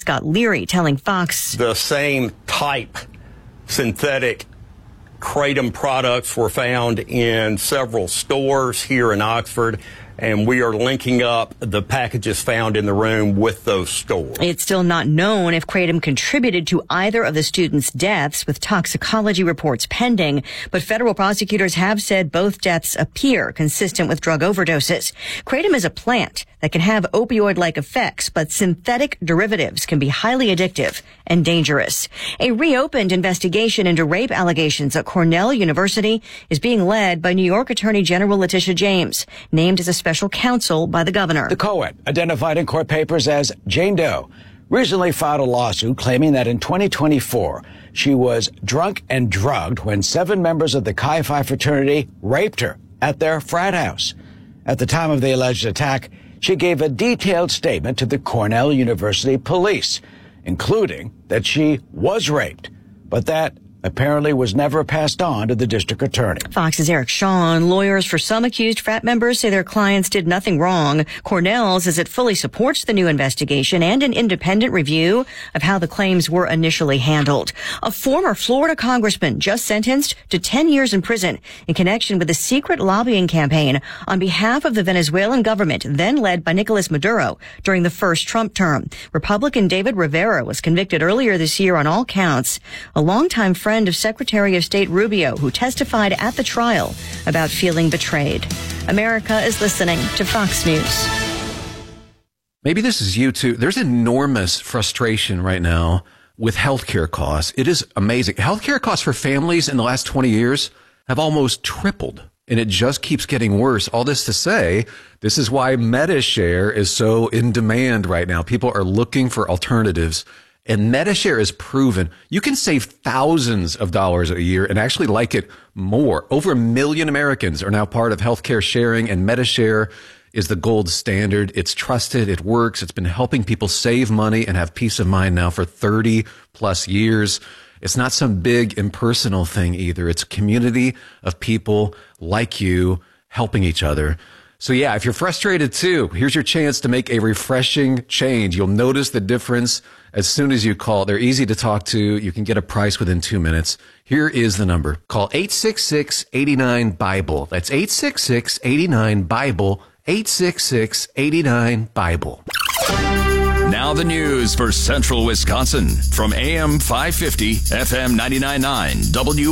Scott Leary telling Fox. The same type synthetic kratom products were found in several stores here in Oxford, and we are linking up the packages found in the room with those stores. It's still not known if kratom contributed to either of the students' deaths, with toxicology reports pending, but federal prosecutors have said both deaths appear consistent with drug overdoses. Kratom is a plant that can have opioid-like effects, but synthetic derivatives can be highly addictive and dangerous. A reopened investigation into rape allegations at Cornell University is being led by New York Attorney General Letitia James, named as a special counsel by the governor. The co-ed, identified in court papers as Jane Doe, recently filed a lawsuit claiming that in 2024, she was drunk and drugged when 7 members of the Chi Phi fraternity raped her at their frat house. At the time of the alleged attack, she gave a detailed statement to the Cornell University police, including that she was raped, but that apparently was never passed on to the district attorney. Fox's Eric Shawn. Lawyers for some accused frat members say their clients did nothing wrong. Cornell says it fully supports the new investigation and an independent review of how the claims were initially handled. A former Florida congressman just sentenced to 10 years in prison in connection with a secret lobbying campaign on behalf of the Venezuelan government, then led by Nicolas Maduro during the first Trump term. Republican David Rivera was convicted earlier this year on all counts. A longtime friend of Secretary of State Rubio, who testified at the trial about feeling betrayed. America is listening to Fox News. Maybe this is you too. There's enormous frustration right now with healthcare costs. It is amazing. Healthcare costs for families in the last 20 years have almost tripled, and it just keeps getting worse. All this to say, this is why MediShare is so in demand right now. People are looking for alternatives. And MediShare is proven you can save thousands of dollars a year and actually like it more. Over 1 million Americans are now part of healthcare sharing, and MediShare is the gold standard. It's trusted. It works. It's been helping people save money and have peace of mind now for 30 plus years. It's not some big impersonal thing either. It's a community of people like you helping each other. So yeah, if you're frustrated too, here's your chance to make a refreshing change. You'll notice the difference as soon as you call. They're easy to talk to. You can get a price within 2 minutes. Here is the number. Call 866-89-BIBLE. That's 866-89-BIBLE. 866-89-BIBLE. Now the news for Central Wisconsin from AM 550, FM 99.9,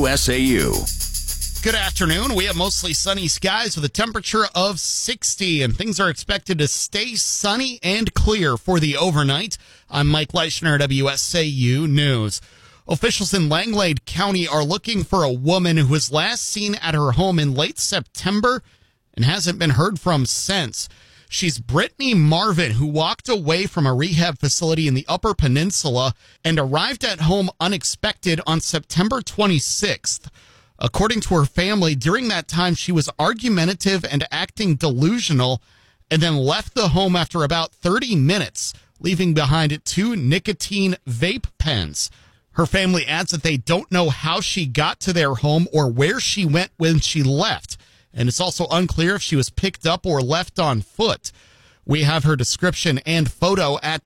WSAU. Good afternoon. We have mostly sunny skies with a temperature of 60, and things are expected to stay sunny and clear for the overnight. I'm Mike Leischner, WSAU News. Officials in Langlade County are looking for a woman who was last seen at her home in late September and hasn't been heard from since. She's Brittany Marvin, who walked away from a rehab facility in the Upper Peninsula and arrived at home unexpected on September 26th. According to her family, during that time, she was argumentative and acting delusional, and then left the home after about 30 minutes, leaving behind 2 nicotine vape pens. Her family adds that they don't know how she got to their home or where she went when she left, and it's also unclear if she was picked up or left on foot. We have her description and photo at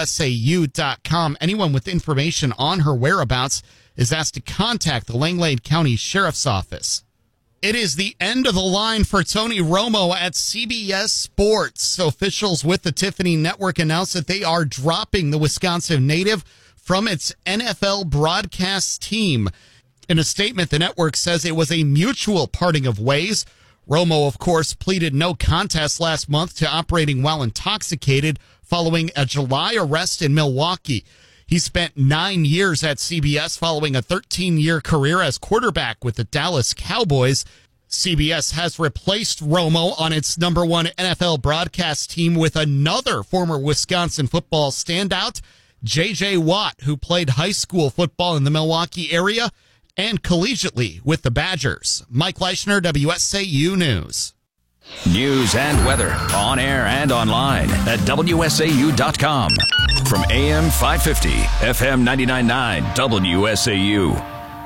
WSAU.com. Anyone with information on her whereabouts is asked to contact the Langlade County Sheriff's Office. It is the end of the line for Tony Romo at CBS Sports. Officials with the Tiffany Network announced that they are dropping the Wisconsin native from its NFL broadcast team. In a statement, the network says it was a mutual parting of ways. Romo, of course, pleaded no contest last month to operating while intoxicated following a July arrest in Milwaukee. He spent 9 years at CBS following a 13-year career as quarterback with the Dallas Cowboys. CBS has replaced Romo on its number 1 NFL broadcast team with another former Wisconsin football standout, J.J. Watt, who played high school football in the Milwaukee area and collegiately with the Badgers. Mike Leischner, WSAU News. News and weather on air and online at WSAU.com. From AM 550, FM 99.9, WSAU.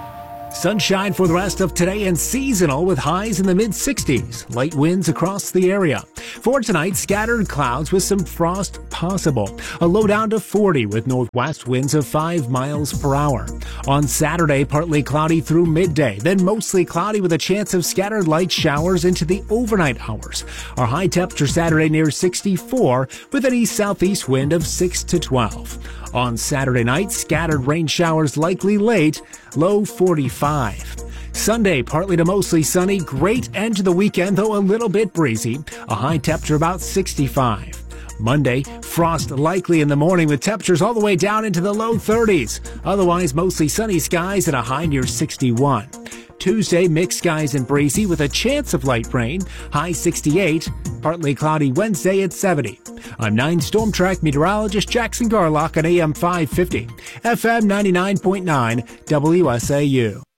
Sunshine for the rest of today and seasonal with highs in the mid-60s. Light winds across the area. For tonight, scattered clouds with some frost possible. A low down to 40 with northwest winds of 5 miles per hour. On Saturday, partly cloudy through midday, then mostly cloudy with a chance of scattered light showers into the overnight hours. Our high temperature Saturday near 64 with an east-southeast wind of 6 to 12. On Saturday night, scattered rain showers likely late, low 45. Sunday, partly to mostly sunny, great end to the weekend, though a little bit breezy, a high temperature about 65. Monday, frost likely in the morning with temperatures all the way down into the low 30s. Otherwise, mostly sunny skies and a high near 61. Tuesday, mixed skies and breezy with a chance of light rain, high 68, partly cloudy Wednesday at 70. I'm 9 Storm Track meteorologist Jackson Garlock on AM 550, FM 99.9, WSAU.